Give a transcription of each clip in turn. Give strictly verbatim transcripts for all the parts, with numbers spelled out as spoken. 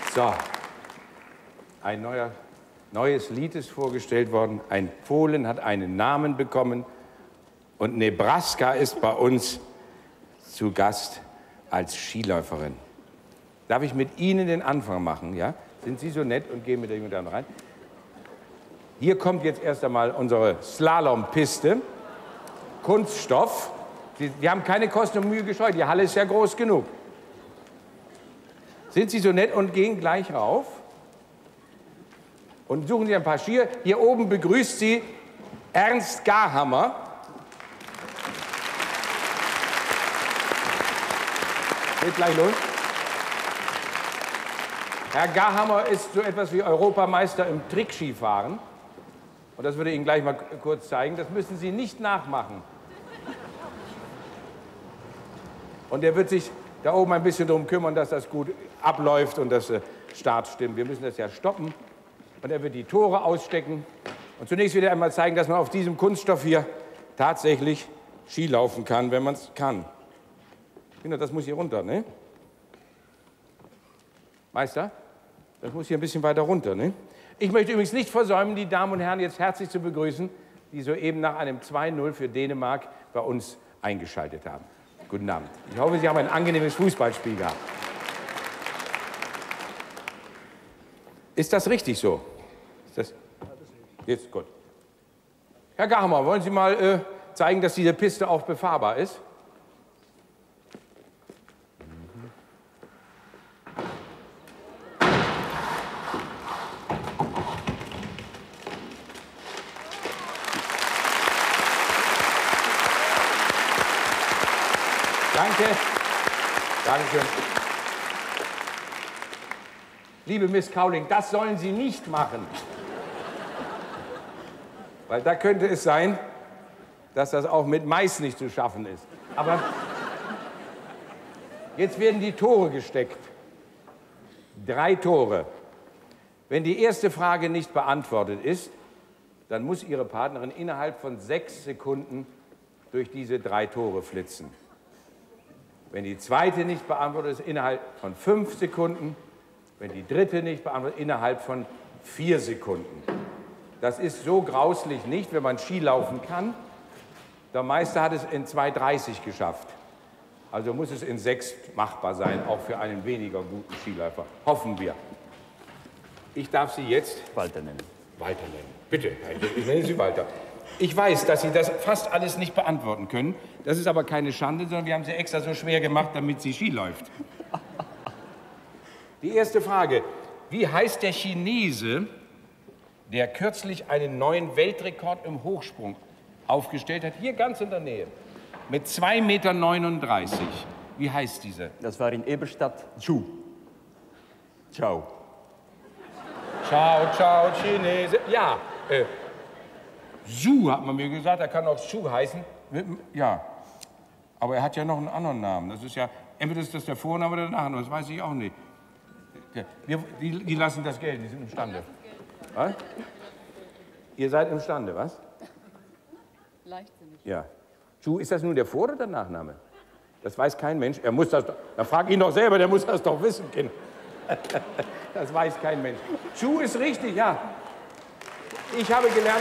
So, ein neuer, neues Lied ist vorgestellt worden. Ein Fohlen hat einen Namen bekommen und Nebraska ist bei uns zu Gast als Skiläuferin. Darf ich mit Ihnen den Anfang machen, ja? Sind Sie so nett und gehen mit der Jungen rein? Hier kommt jetzt erst einmal unsere Slalompiste. Kunststoff. Sie, wir haben keine Kosten und Mühe gescheut. Die Halle ist ja groß genug. Sind Sie so nett und gehen gleich rauf? Und suchen Sie ein paar Skier. Hier oben begrüßt Sie Ernst Garhammer. Geht gleich los. Herr Garhammer ist so etwas wie Europameister im Trickskifahren. Und das würde ich Ihnen gleich mal kurz zeigen. Das müssen Sie nicht nachmachen. Und er wird sich da oben ein bisschen darum kümmern, dass das gut abläuft und dass der Start stimmt. Wir müssen das ja stoppen. Und er wird die Tore ausstecken. Und zunächst will er einmal zeigen, dass man auf diesem Kunststoff hier tatsächlich Ski laufen kann, wenn man es kann. Kinder, das muss hier runter, ne? Meister, das muss hier ein bisschen weiter runter, ne? Ich möchte übrigens nicht versäumen, die Damen und Herren jetzt herzlich zu begrüßen, die soeben nach einem zwei null für Dänemark bei uns eingeschaltet haben. Guten Abend. Ich hoffe, Sie haben ein angenehmes Fußballspiel gehabt. Ist das richtig so? Ist das jetzt gut. Herr Garhammer, wollen Sie mal äh, zeigen, dass diese Piste auch befahrbar ist? Danke. Dankeschön. Liebe Miss Cowling, das sollen Sie nicht machen. Weil da könnte es sein, dass das auch mit Mais nicht zu schaffen ist. Aber jetzt werden die Tore gesteckt. Drei Tore. Wenn die erste Frage nicht beantwortet ist, dann muss Ihre Partnerin innerhalb von sechs Sekunden durch diese drei Tore flitzen. Wenn die zweite nicht beantwortet ist, innerhalb von fünf Sekunden. Wenn die dritte nicht beantwortet, innerhalb von vier Sekunden. Das ist so grauslich nicht, wenn man Ski laufen kann. Der Meister hat es in zwei dreißig geschafft. Also muss es in sechs machbar sein, auch für einen weniger guten Skiläufer. Hoffen wir. Ich darf Sie jetzt Walter nennen. Walter nennen. Bitte, ich nenne Sie Walter. Ich weiß, dass Sie das fast alles nicht beantworten können. Das ist aber keine Schande, sondern wir haben Sie extra so schwer gemacht, damit sie Ski läuft. Die erste Frage. Wie heißt der Chinese, der kürzlich einen neuen Weltrekord im Hochsprung aufgestellt hat? Hier ganz in der Nähe. Mit zwei Meter neununddreißig. Wie heißt dieser? Das war in Eberstadt. Zhu. Ciao. Ciao, ciao, Chinese. Ja, äh, Zhu hat man mir gesagt, er kann auch Zhu heißen. Ja, aber er hat ja noch einen anderen Namen. Das ist ja, entweder ist das der Vorname oder der Nachname, das weiß ich auch nicht. Wir, die, die lassen das Geld, die sind imstande. Was? Ihr seid imstande, was? Leichtsinnig. Ja. Zhu, ist das nun der Vor- oder der Nachname? Das weiß kein Mensch. Er muss das doch, da frag ihn doch selber, der muss das doch wissen, Kind. Das weiß kein Mensch. Zhu ist richtig, ja. Ich habe gelernt,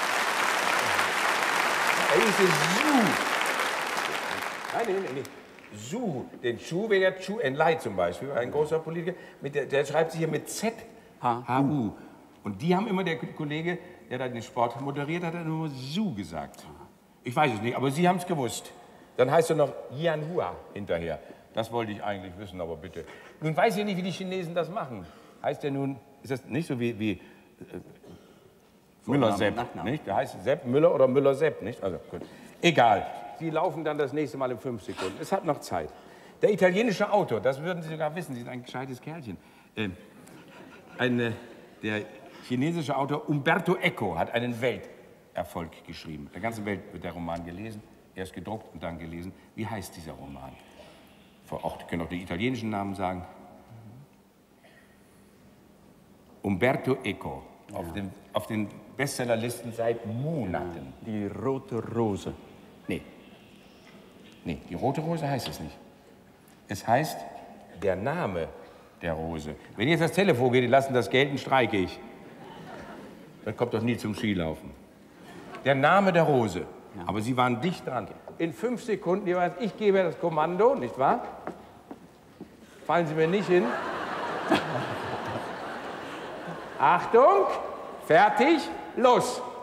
er ist Zhu. Nein, nein, nein, nein. Zhu. Den Zhu wäre ja Zhu Enlai zum Beispiel, ein großer Politiker. Mit der, der schreibt sich hier mit Z H U. Und die haben immer, der Kollege, der da den Sport moderiert hat, hat nur Zhu gesagt. Ich weiß es nicht, aber Sie haben es gewusst. Dann heißt er noch Yanhua hinterher. Das wollte ich eigentlich wissen, aber bitte. Nun weiß ich nicht, wie die Chinesen das machen. Heißt der nun, ist das nicht so wie, wie äh, Müller-Sepp, nicht? Der heißt Sepp Müller oder Müller-Sepp, nicht? Also, gut. Egal. Sie laufen dann das nächste Mal in fünf Sekunden. Es hat noch Zeit. Der italienische Autor, das würden Sie sogar wissen, Sie sind ein gescheites Kerlchen. Äh, eine, der chinesische Autor Umberto Eco hat einen Welterfolg geschrieben. In der ganzen Welt wird der Roman gelesen, erst gedruckt und dann gelesen. Wie heißt dieser Roman? Auch, Sie können auch die italienischen Namen sagen. Umberto Eco, ja. auf, den, auf den Bestsellerlisten seit Monaten. Die rote Rose. Nee. Nee, die rote Rose heißt es nicht. Es heißt, der Name der Rose. Wenn jetzt das Telefon geht, die lassen das gelten, streike ich. Das kommt doch nie zum Skilaufen. Der Name der Rose. Ja. Aber Sie waren dicht dran. In fünf Sekunden jeweils, ich gebe das Kommando, nicht wahr? Fallen Sie mir nicht hin. Achtung, fertig, los!